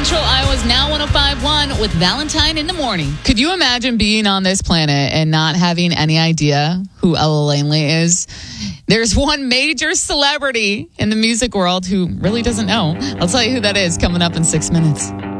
Central Iowa's Now 105.1 with Valentine in the morning. Could you imagine being on this planet and not having any idea who Ella Langley is? There's one major celebrity in the music world who really doesn't know. I'll tell you who that is coming up in 6 minutes.